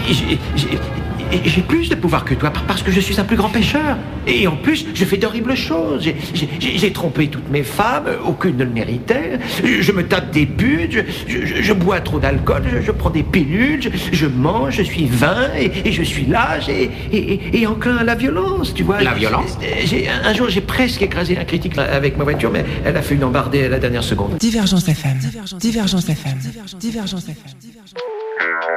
J'ai plus de pouvoir que toi parce que je suis un plus grand pêcheur. Et en plus, je fais d'horribles choses. J'ai trompé toutes mes femmes, aucune ne le méritait. Je me tape des putes, je bois trop d'alcool, je prends des pilules, je mange, je suis vain et je suis lâche et enclin à la violence, tu vois. La violence? Un jour, j'ai presque écrasé un critique avec ma voiture, mais elle a fait une embardée à la dernière seconde. Divergence FM. Divergence FM. Divergence FM.